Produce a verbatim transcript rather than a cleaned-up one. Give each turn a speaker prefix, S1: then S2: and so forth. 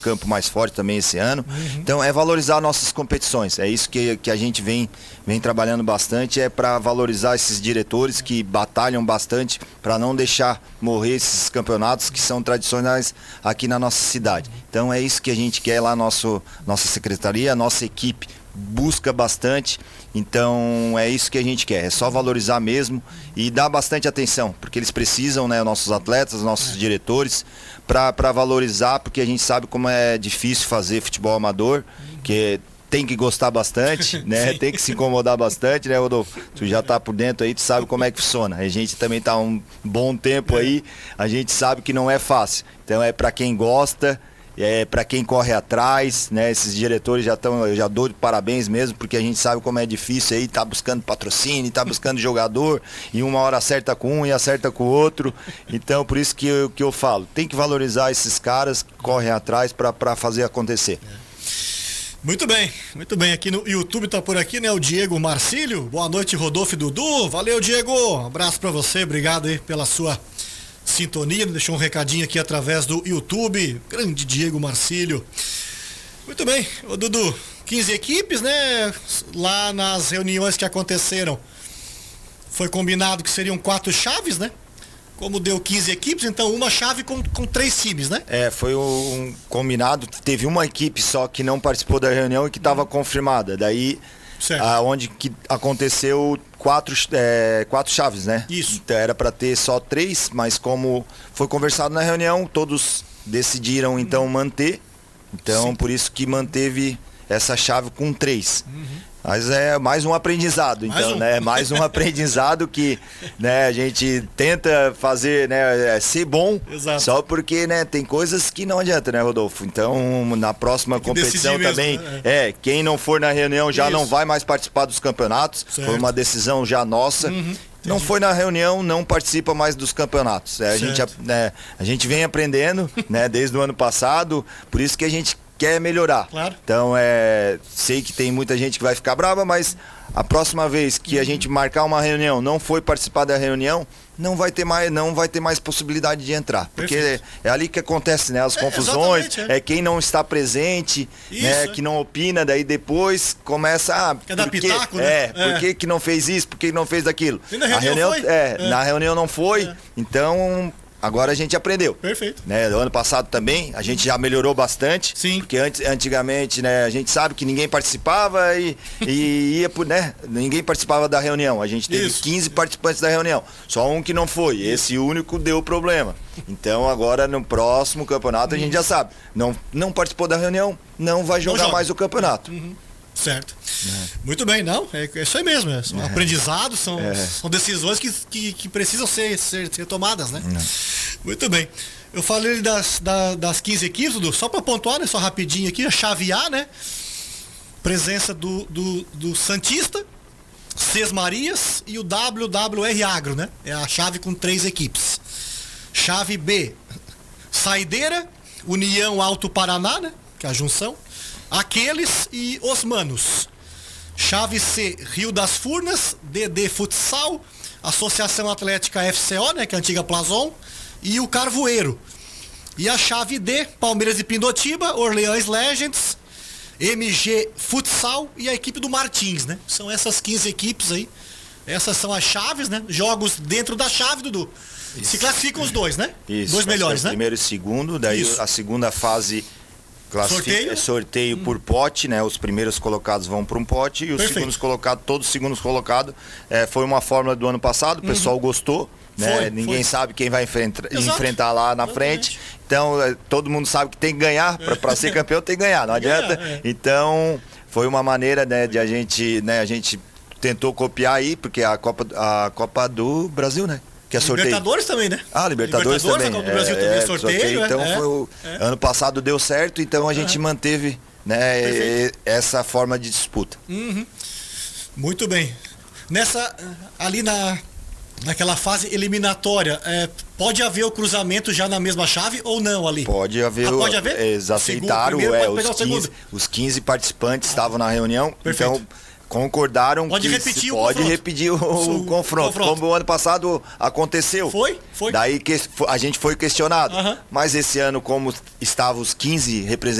S1: campo mais forte também esse ano. Uhum. Então é valorizar nossas competições. É isso que, que a gente vem, vem trabalhando bastante, é para valorizar esses diretores que batalham bastante para não deixar morrer esses campeonatos que são tradicionais aqui na nossa cidade. Então é isso que a gente quer lá, nosso, nossa secretaria, nossa equipe busca bastante. Então é isso que a gente quer, é só valorizar mesmo e dar bastante atenção, porque eles precisam, né, nossos atletas, nossos diretores, para valorizar, porque a gente sabe como é difícil fazer futebol amador, que tem que gostar bastante, né? Tem que se incomodar bastante, né, Rodolfo? Tu já tá por dentro aí, tu sabe como é que funciona. A gente também tá um bom tempo aí, a gente sabe que não é fácil. Então é para quem gosta, é para quem corre atrás, né? Esses diretores já estão, eu já dou de parabéns mesmo, porque a gente sabe como é difícil aí, tá buscando patrocínio, tá buscando jogador, e uma hora acerta com um e acerta com o outro. Então por isso que eu, que eu falo, tem que valorizar esses caras que correm atrás para fazer acontecer.
S2: Muito bem, muito bem. Aqui no YouTube tá por aqui, né? O Diego Marcílio. Boa noite, Rodolfo e Dudu. Valeu, Diego. Um abraço para você. Obrigado aí pela sua sintonia. Deixou um recadinho aqui através do YouTube. Grande Diego Marcílio. Muito bem. Ô, Dudu, quinze equipes, né? Lá nas reuniões que aconteceram, foi combinado que seriam quatro chaves, né? Como deu quinze equipes, então uma chave com, com três times, né?
S1: É, foi um combinado. Teve uma equipe só que não participou da reunião e que estava confirmada. Daí, aonde que aconteceu quatro, é, quatro chaves, né?
S2: Isso.
S1: Então era para ter só três, mas como foi conversado na reunião, todos decidiram então manter. Então, sim, por isso que manteve essa chave com três. Uhum. Mas é mais um aprendizado, então, mais um. né? Mais um aprendizado que, né, a gente tenta fazer, né, ser bom. Exato. Só porque, né, tem coisas que não adianta, né, Rodolfo? Então, na próxima competição também, mesmo, né? é, quem não for na reunião já Isso. não vai mais participar dos campeonatos. Certo. Foi uma decisão já nossa. Uhum. Não foi na reunião, não participa mais dos campeonatos. É, a, gente, né, a gente vem aprendendo, né, desde o ano passado, por isso que a gente quer melhorar. Claro. Então, é, sei que tem muita gente que vai ficar brava, mas a próxima vez que a gente marcar uma reunião, não foi participar da reunião, não vai ter mais, não vai ter mais possibilidade de entrar. Porque é, é ali que acontece, né? As confusões, é, é. é quem não está presente, isso, né? É. Que não opina, daí depois começa a... Ah,
S2: quer dar
S1: porque,
S2: pitaco, né?
S1: É, é, por que que não fez isso, por que não fez aquilo?
S2: E na reunião,
S1: a reunião
S2: foi?
S1: É,
S2: é,
S1: na reunião não foi, é. Então... Agora a gente aprendeu.
S2: Perfeito.
S1: Né? No ano passado também, a gente já melhorou bastante.
S2: Sim.
S1: Porque antes, antigamente, né, a gente sabe que ninguém participava e, e ia por, né? Ninguém participava da reunião. A gente teve Isso. quinze participantes da reunião. Só um que não foi. Esse único deu problema. Então agora no próximo campeonato a gente já sabe. Não, não participou da reunião, não vai jogar não mais o campeonato.
S2: Uhum. Certo. É. Muito bem, não, é, é isso aí mesmo, é, são é. aprendizados, são, é. são decisões que, que, que precisam ser, ser, ser tomadas, né? É. Muito bem. Eu falei das, das, das quinze equipes, Dudu, só para pontuar, né, só rapidinho aqui, a chave A, né? Presença do, do, do Santista, Sesmarias e o W W R Agro, né? É a chave com três equipes. Chave B, Saideira, União Alto Paraná, né? Que é a junção. Aqueles e os Manos. Chave C, Rio das Furnas, D D Futsal, Associação Atlética F C O, né, que é a antiga Plazon, e o Carvoeiro. E a chave D, Palmeiras e Pindotiba, Orleans Legends, M G Futsal e a equipe do Martins, né? São essas quinze equipes aí. Essas são as chaves, né? Jogos dentro da chave, Dudu. Isso. Se classificam os dois, né?
S1: Isso.
S2: Dois melhores, né?
S1: Primeiro e segundo, daí Isso. a segunda fase... Sorteio, sorteio hum. por pote, né? Os primeiros colocados vão para um pote e os Perfeito. segundos colocados, todos os segundos colocados, é, foi uma fórmula do ano passado, o pessoal uhum. gostou, né? Foi, Ninguém foi. sabe quem vai enfrenta, enfrentar lá na Exatamente. frente. Então, é, todo mundo sabe que tem que ganhar, para ser campeão tem que ganhar, não adianta. É, é. Então, foi uma maneira, né, de a gente, né, a gente tentou copiar aí, porque a Copa, a Copa do Brasil, né? Que é sorteio.
S2: Libertadores também, né?
S1: Ah, Libertadores, Libertadores também. A Copa do Brasil é, também é sorteio. sorteio então, é, foi o, é. ano passado deu certo, então a gente é. manteve, né, essa forma de disputa.
S2: Uhum. Muito bem. Nessa, ali na, naquela fase eliminatória, é, pode haver o cruzamento já na mesma chave ou não ali?
S1: Pode haver. Ah,
S2: pode haver?
S1: Eles aceitaram,
S2: segundo,
S1: é, os, quinze, os quinze participantes estavam na reunião, Perfeito. então... concordaram
S2: pode
S1: que
S2: repetir o
S1: pode
S2: confronto.
S1: repetir o, o confronto,
S2: confronto,
S1: como o ano passado aconteceu.
S2: Foi, foi.
S1: Daí que a gente foi questionado.
S2: Uhum.
S1: Mas esse ano, como estavam os quinze representantes